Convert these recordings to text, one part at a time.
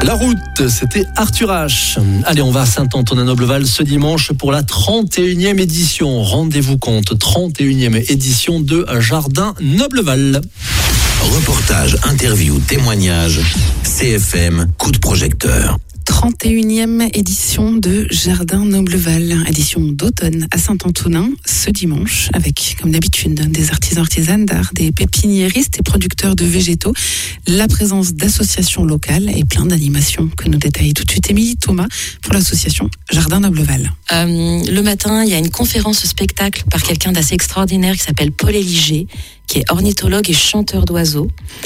La route, c'était Arthur H. Allez, on va à Saint-Antonin-Nobleval ce dimanche pour la 31e édition. Rendez-vous compte, 31e édition de Jardin Nobleval. Reportage, interview, témoignage, CFM, coup de projecteur. 31e édition de Jardin Nobleval, édition d'automne à Saint-Antonin ce dimanche avec, comme d'habitude, des artisans d'art, des pépiniéristes et producteurs de végétaux, la présence d'associations locales et plein d'animations que nous détaille tout de suite Émilie Thomas pour l'association Jardin Nobleval. Le matin, il y a une conférence spectacle par quelqu'un d'assez extraordinaire qui s'appelle Paul Éliger, qui est ornithologue et chanteur d'oiseaux.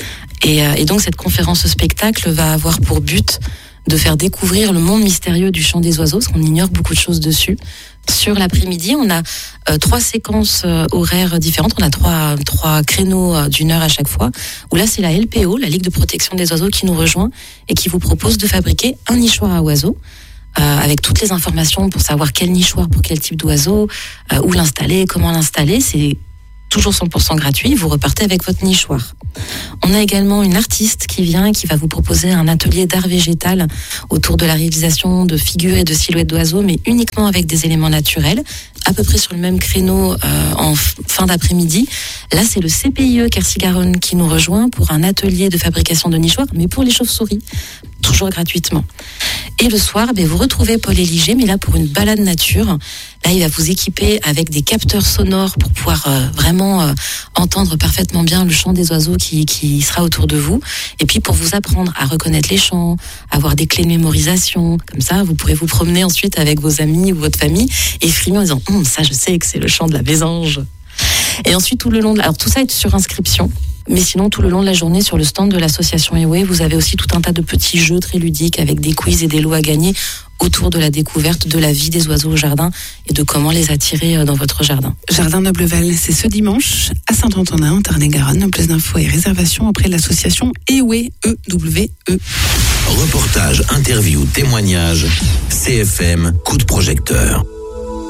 Et donc cette conférence spectacle va avoir pour but de faire découvrir le monde mystérieux du chant des oiseaux, parce qu'on ignore beaucoup de choses dessus. Sur l'après-midi, on a 3 séquences horaires différentes. On a trois créneaux d'1 heure à chaque fois, où là, c'est la LPO, la Ligue de protection des oiseaux, qui nous rejoint et qui vous propose de fabriquer un nichoir à oiseaux, avec toutes les informations pour savoir quel nichoir pour quel type d'oiseau, où l'installer, comment l'installer. C'est toujours 100% gratuit, vous repartez avec votre nichoir. On a également une artiste qui vient et qui va vous proposer un atelier d'art végétal autour de la réalisation de figures et de silhouettes d'oiseaux, mais uniquement avec des éléments naturels, à peu près sur le même créneau en fin d'après-midi. Là, c'est le CPIE Quercy-Garonne qui nous rejoint pour un atelier de fabrication de nichoirs, mais pour les chauves-souris, toujours gratuitement. Et le soir, vous retrouvez Paul Éliger, mais là pour une balade nature. Là, il va vous équiper avec des capteurs sonores pour pouvoir vraiment entendre parfaitement bien le chant des oiseaux qui sera autour de vous. Et puis pour vous apprendre à reconnaître les chants, avoir des clés de mémorisation. Comme ça, vous pourrez vous promener ensuite avec vos amis ou votre famille et frimer en disant « ça, je sais que c'est le chant de la mésange ». Et ensuite, tout le long alors tout ça est sur inscription. Mais sinon, tout le long de la journée, sur le stand de l'association Ewe, vous avez aussi tout un tas de petits jeux très ludiques avec des quiz et des lots à gagner autour de la découverte de la vie des oiseaux au jardin et de comment les attirer dans votre jardin. Jardin Nobleval, c'est ce dimanche à Saint-Antonin, en Tarn-et-Garonne. Plus d'infos et réservations auprès de l'association Ewe, E-W-E. Reportage, interview, témoignage, CFM, coup de projecteur.